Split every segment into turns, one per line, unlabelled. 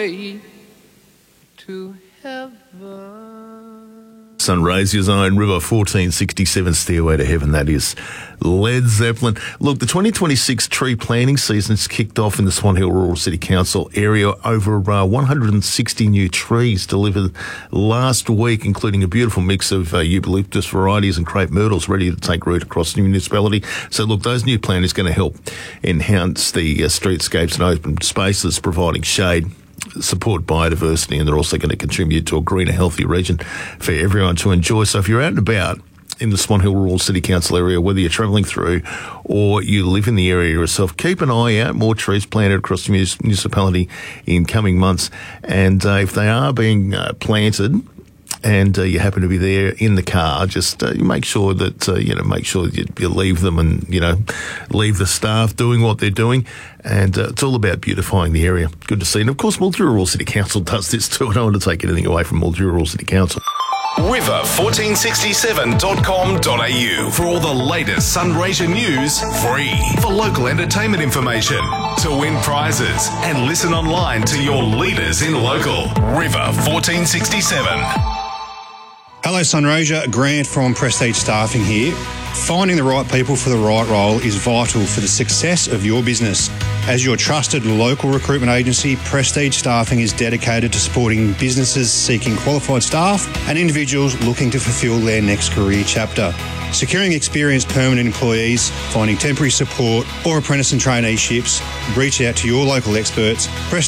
Stairway to Heaven.
Sunraysia's own River 1467 Stairway to Heaven, that is Led Zeppelin. Look, the 2026 tree planting season's kicked off in the Swan Hill Rural City Council area. Over 160 new trees delivered last week, including a beautiful mix of eucalyptus varieties and crepe myrtles ready to take root across the municipality. So look, those new plantings is going to help enhance the streetscapes and open spaces, providing shade, support biodiversity, and they're also going to contribute to a greener, healthier region for everyone to enjoy. So if you're out and about in the Swan Hill Rural City Council area, whether you're travelling through or you live in the area yourself, keep an eye out. More trees planted across the municipality in coming months. And if they are being planted and you happen to be there in the car, just make sure that, make sure you leave them and, leave the staff doing what they're doing. And it's all about beautifying the area. Good to see. And of course, Mildura Rural City Council does this too. I don't want to take anything away from Mildura Rural City Council.
River1467.com.au for all the latest Sunraysia news, free. For local entertainment information, to win prizes, and listen online to your leaders in local. River 1467.
Hello Sunraysia, Grant from Prestige Staffing here. Finding the right people for the right role is vital for the success of your business. As your trusted local recruitment agency, Prestige Staffing is dedicated to supporting businesses seeking qualified staff and individuals looking to fulfil their next career chapter. Securing experienced permanent employees, finding temporary support or apprentice and traineeships, reach out to your local experts,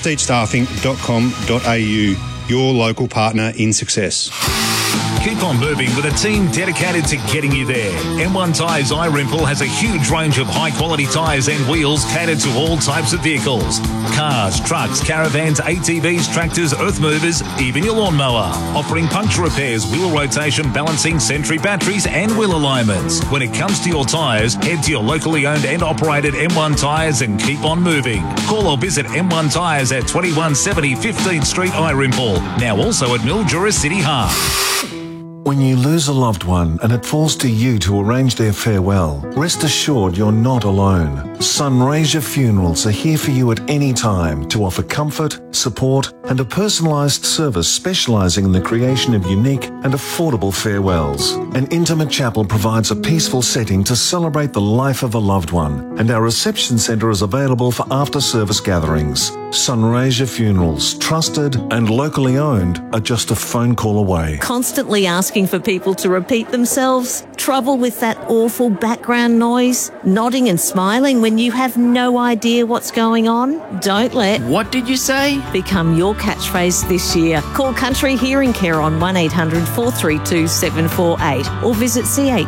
prestigestaffing.com.au, your local partner in success.
Keep on moving with a team dedicated to getting you there. M1 Tyres iRimple has a huge range of high-quality tyres and wheels catered to all types of vehicles. Cars, trucks, caravans, ATVs, tractors, earth movers, even your lawnmower. Offering puncture repairs, wheel rotation, balancing, Sentry batteries and wheel alignments. When it comes to your tyres, head to your locally owned and operated M1 Tyres and keep on moving. Call or visit M1 Tyres at 2170 15th Street, iRimple. Now also at Mildura City Heart.
When you lose a loved one and it falls to you to arrange their farewell, rest assured you're not alone. Sunraysia Funerals are here for you at any time to offer comfort, support and a personalised service specialising in the creation of unique and affordable farewells. An intimate chapel provides a peaceful setting to celebrate the life of a loved one, and our reception centre is available for after-service gatherings. Sunraysia Funerals, trusted and locally owned, are just a phone call away.
Constantly asking for people to repeat themselves? Trouble with that awful background noise? Nodding and smiling when you have no idea what's going on? Don't let
What did you say?
become your catchphrase this year. Call Country Hearing Care on 1800 432 748 or visit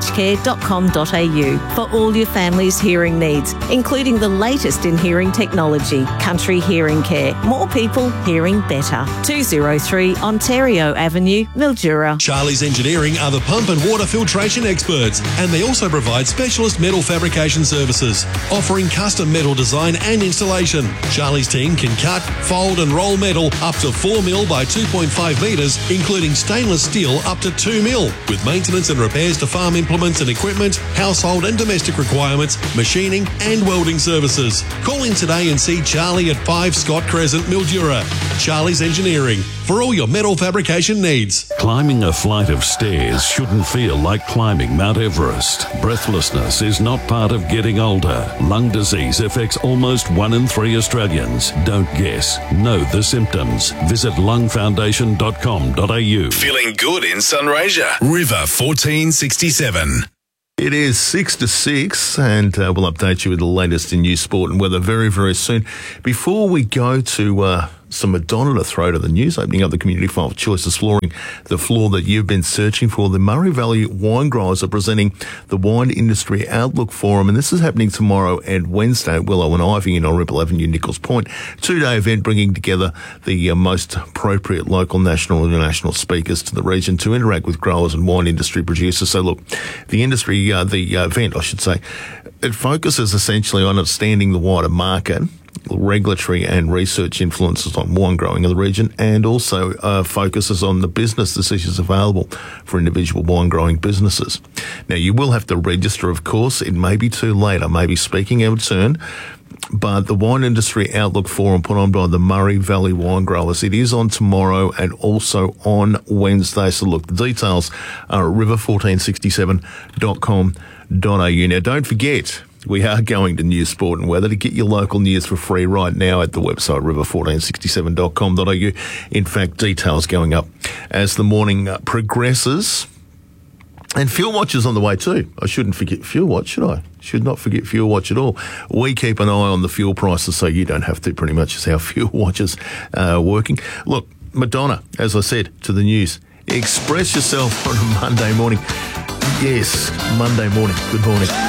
chcare.com.au for all your family's hearing needs, including the latest in hearing technology. Country Hearing Care. More people hearing better. 203 Ontario Avenue, Mildura.
Charlie's Engineering are the pump and water filtration experts, and they also provide specialist metal fabrication services, offering custom metal design and installation. Charlie's team can cut, fold and roll metal up to 4 mil by 2.5 metres, including stainless steel up to 2 mil, with maintenance and repairs to farm implements and equipment, household and domestic requirements, machining and welding services. Call in today and see Charlie at 5 Scott Crescent, Mildura. Charlie's Engineering, for all your metal fabrication needs.
Climbing a flight of stairs shouldn't feel like climbing Mount Everest. Breathlessness is not part of getting older. Lung disease affects almost 1 in 3 Australians. Don't guess. Know the symptoms. Visit lungfoundation.com.au.
Feeling good in Sunraysia. River 1467.
It is 6 to 6, and we'll update you with the latest in news, sport and weather very, very soon. Before we go to some Madonna to throw to the news, opening up the Community File of Choice is flooring the floor that you've been searching for. The Murray Valley Wine Growers are presenting the Wine Industry Outlook Forum, and this is happening tomorrow and Wednesday at Willow and Ivy in Ripple Avenue, Nichols Point. 2-day event bringing together the most appropriate local, national and international speakers to the region to interact with growers and wine industry producers. So look, the event, I should say, it focuses essentially on understanding the wider market, regulatory and research influences on wine growing in the region, and also focuses on the business decisions available for individual wine growing businesses. Now, you will have to register, of course. It may be too late. I may be speaking out of turn. but the Wine Industry Outlook Forum put on by the Murray Valley Wine Growers. It is on tomorrow and also on Wednesday. So look, the details are at river1467.com.au. Now, don't forget, we are going to news, sport and weather to get your local news for free right now at the website river1467.com.au. In fact, details going up as the morning progresses. And Fuel Watch is on the way too. I shouldn't forget Fuel Watch, should I? Should not forget Fuel Watch at all. We keep an eye on the fuel prices so you don't have to, pretty much is how Fuel Watch is working. Look, Madonna, as I said, to the news. Express yourself on a Monday morning. Yes, Monday morning. Good morning.